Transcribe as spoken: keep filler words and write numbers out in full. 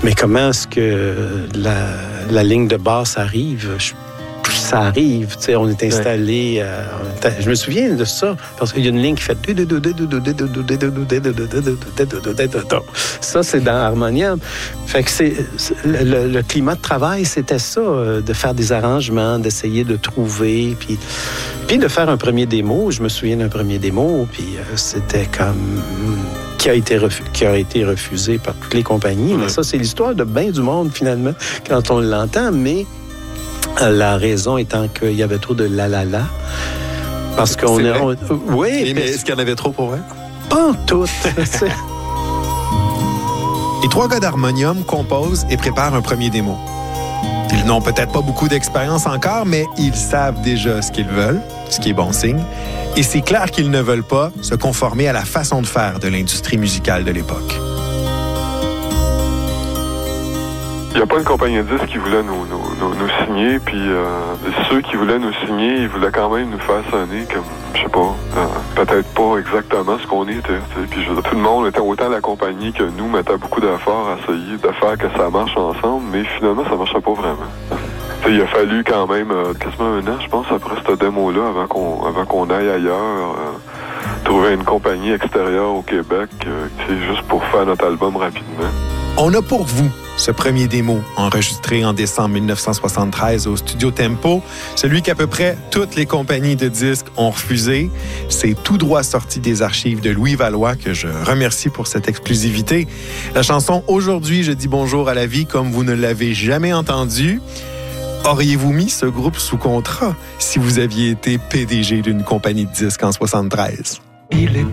Mais comment est-ce que la, la ligne de basse arrive? Je, ça arrive, tu sais, on est installé... Euh, on est, je me souviens de ça, parce qu'il y a une ligne qui fait... Ça, c'est dans Harmonium. Fait que c'est... Le, le climat de travail, c'était ça, de faire des arrangements, d'essayer de trouver, puis, puis de faire un premier démo. Je me souviens d'un premier démo, puis euh, c'était comme... Qui a, été refu- qui a été refusé par toutes les compagnies. Ouais. Mais ça, c'est l'histoire de bien du monde, finalement, quand on l'entend, mais... La raison étant qu'il y avait trop de la la la. Parce qu'on est. On, oui. Mais, mais est-ce qu'il y en avait trop pour vrai? Pas en tout. Les trois gars d'Harmonium composent et préparent un premier démo. Ils n'ont peut-être pas beaucoup d'expérience encore, mais ils savent déjà ce qu'ils veulent, ce qui est bon signe. Et c'est clair qu'ils ne veulent pas se conformer à la façon de faire de l'industrie musicale de l'époque. Il n'y a pas une compagnie de disques qui voulait nous, nous, nous, nous signer, puis euh, ceux qui voulaient nous signer, ils voulaient quand même nous faire sonner comme, je sais pas, euh, peut-être pas exactement ce qu'on était. T'sais. Puis je veux dire, tout le monde était autant la compagnie que nous mettait beaucoup d'efforts à essayer de faire que ça marche ensemble, mais finalement, ça marchait pas vraiment. T'sais, il a fallu quand même euh, quasiment un an, je pense, après cette démo-là, avant qu'on, avant qu'on aille ailleurs, euh, trouver une compagnie extérieure au Québec, euh, juste pour faire notre album rapidement. On a pour vous ce premier démo enregistré en décembre dix-neuf cent soixante-treize au Studio Tempo, celui qu'à peu près toutes les compagnies de disques ont refusé. C'est tout droit sorti des archives de Louis Valois, que je remercie pour cette exclusivité. La chanson « Aujourd'hui, je dis bonjour à la vie » comme vous ne l'avez jamais entendu. Auriez-vous mis ce groupe sous contrat si vous aviez été P D G d'une compagnie de disques en soixante-treize? Il est